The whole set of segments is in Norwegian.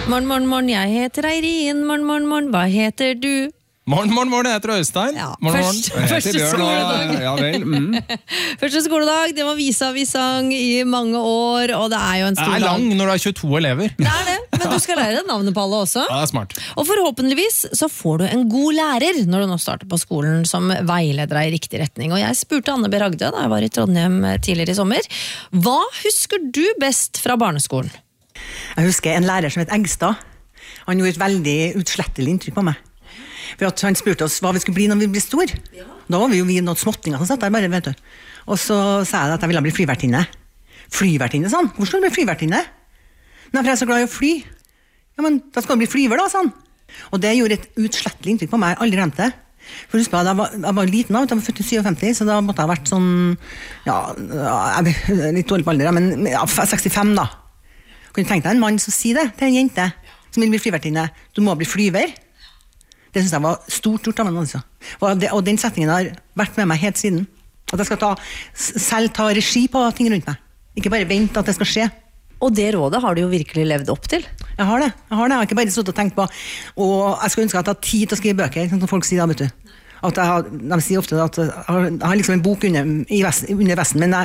Morgen, jeg heter Eirin. Morgen, hva heter du? Morgen, jeg heter Øystein. Ja, Første skoledag. Ja vel. Første skoledag, det var visa vi sang i mange år, og det er jo en Det stor er lang dag. når du har 22 elever. Det er det, men du skal lære deg navnet på alle også. Ja, det er smart. Og forhåpentligvis så får du en god lærer når du nå starter på skolen som veileder deg i riktig retning. Og jeg spurte Anne B. Ragde da jeg var i Trondheim tidligere i sommer. Hva husker du best fra barneskolen? Jeg husker en lærer som het Egstad. Han gjorde et veldig utslettelig inntrykk på meg. For at han spurte oss hva vi skulle bli når vi ble stor. Da var vi jo noen småttinger som satt der bare, vet du. Og så sa jeg at jeg ville bli flyvertinne. Flyvertinne, sa han. Hvor skal du bli flyvertinne? Nei, for jeg er så glad i å fly. Ja, men da skal du bli flyver da, sa han. Og det gjorde et utslettelig inntrykk på meg. Jeg har aldri glemt det. For husk på, jeg var liten da, jeg var født i 57, så da måtte jeg ha vært sånn, ja, jeg er litt dårlig på alder, men ja, 65 da. Kunne du tenke deg en mann som sier det til en jente som vil bli flyvertinne? Du må bli flyver. Det synes jeg var stort av henne, altså. Og den settingen har vært med meg helt siden. At jeg skal selv ta regi på ting rundt meg. Ikke bare vente at det skal skje. Og det rådet har du jo virkelig levd opp til. Jeg har det. Jeg har ikke bare stått og tenkt på, og jeg skulle ønske at jeg har tid til å skrive bøker, som folk sier da, vet du. At de sier ofte at jeg har liksom en bok under vesten, men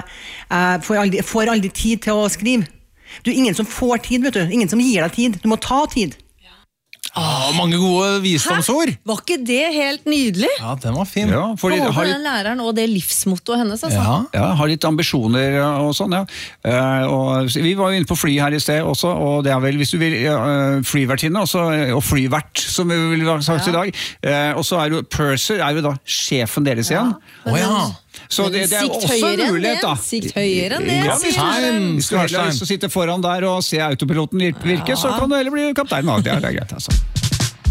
jeg får aldri tid til å skrive. Du er ingen som får tid, vet du. Ingen som gir deg tid. Du må ta tid. Mange gode visdomsord. Var ikke det helt nydelig? Ja, den var fin. Ja, fordi Både den læreren og det livsmottoet hennes, altså. Ja. har litt ambisjoner og sånn, ja. Og vi var jo inne på fly her i sted også, og det er vel, hvis du vil, flyvertinne også, og flyvert, som vi ville ha sagt i dag, og så er jo Purser, er jo da sjefen deres igjen. Så det er også en mulighet, da. Sikt høyere enn det, Ja, sier Kaptein. Hvis du heller har lyst til å sitte foran der og se autopiloten virke, så kan du heller bli kaptein. Det er greit, altså.